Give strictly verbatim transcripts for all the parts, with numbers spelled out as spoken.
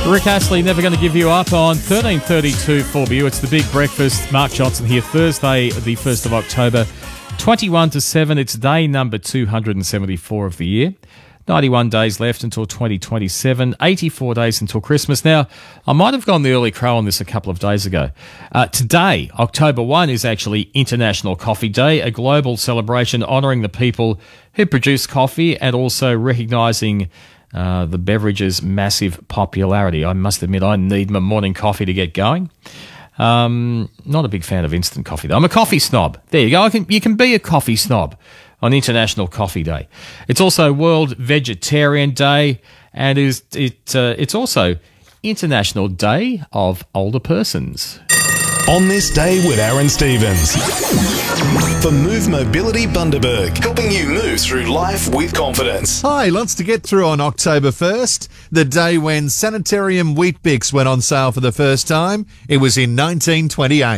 Rick Astley, Never Going to Give You Up on thirteen thirty-two four B U. It's the Big Breakfast. Mark Johnson here, Thursday, the first of October, twenty-one to seven. It's day number two hundred seventy-four of the year. ninety-one days left until twenty twenty-seven, eighty-four days until Christmas. Now, I might have gone the early crow on this a couple of days ago. Uh, today, October first, is actually International Coffee Day, a global celebration honouring the people who produce coffee and also recognising uh, the beverage's massive popularity. I must admit, I need my morning coffee to get going. Um, not a big fan of instant coffee, though. I'm a coffee snob. There you go. I can, you can be a coffee snob on International Coffee Day. It's also World Vegetarian Day, and is it uh, it's also International Day of Older Persons. On this day with Aaron Stevens. For Move Mobility Bundaberg, helping you move through life with confidence. Hi, lots to get through on October first, the day when Sanitarium Weet-Bix went on sale for the first time. It was in nineteen twenty-eight.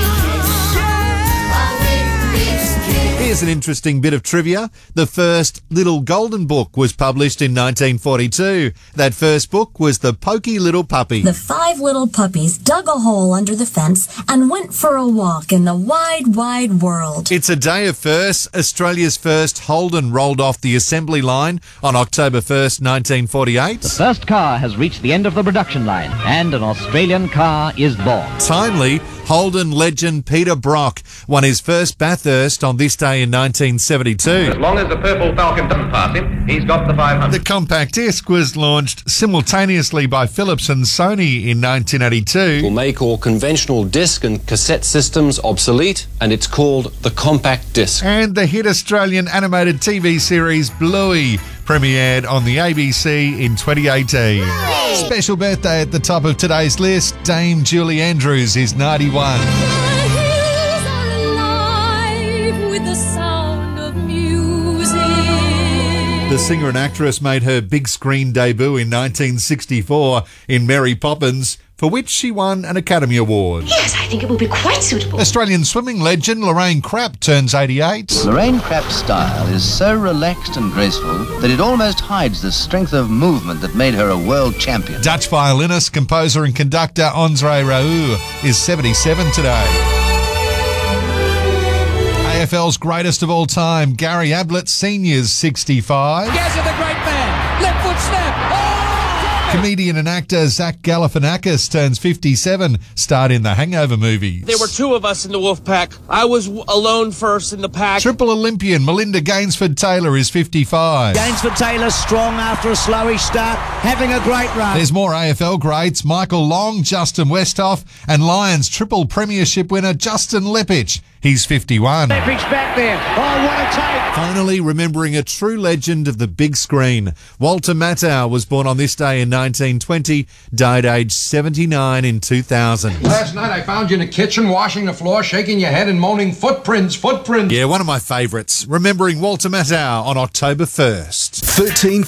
Here's an interesting bit of trivia. The first Little Golden Book was published in nineteen forty-two. That first book was The Pokey Little Puppy. The five little puppies dug a hole under the fence and went for a walk in the wide, wide world. It's a day of firsts. Australia's first Holden rolled off the assembly line on October first, nineteen forty-eight. The first car has reached the end of the production line, and an Australian car is born. Timely, Holden legend Peter Brock won his first Bathurst on this day in nineteen seventy-two. As long as the Purple Falcon doesn't pass him, he's got the five hundred. The compact disc was launched simultaneously by Philips and Sony in nineteen eighty-two. Will make all conventional disc and cassette systems obsolete, and it's called the compact disc. And the hit Australian animated T V series Bluey premiered on the A B C in twenty eighteen. Yay! Special birthday at the top of today's list, Dame Julie Andrews is ninety-one. The singer and actress made her big screen debut in nineteen sixty-four in Mary Poppins, for which she won an Academy Award. Yes, I think it will be quite suitable. Australian swimming legend Lorraine Crapp turns eighty-eight. Lorraine Crapp's style is so relaxed and graceful that it almost hides the strength of movement that made her a world champion. Dutch violinist, composer and conductor Andre Rieu is seventy-seven today. A F L's greatest of all time, Gary Ablett Senior's sixty-five. Gazza the great man, left foot snap. Oh! Comedian and actor Zach Galifianakis turns fifty-seven, starred in the Hangover movies. There were two of us in the wolf pack. I was w- alone first in the pack. Triple Olympian Melinda Gainsford-Taylor is fifty-five. Gainsford-Taylor strong after a slowish start, having a great run. There's more A F L greats, Michael Long, Justin Westhoff, and Lions triple premiership winner Justin Lepich. He's fifty-one. Lepich back there. Oh, what a take. Finally, remembering a true legend of the big screen. Walter Matthau was born on this day in nineteen twenty, died aged seventy-nine in two thousand. Last night I found you in the kitchen washing the floor, shaking your head and moaning, footprints, footprints. Yeah, one of my favourites. Remembering Walter Matthau on October first. thirteen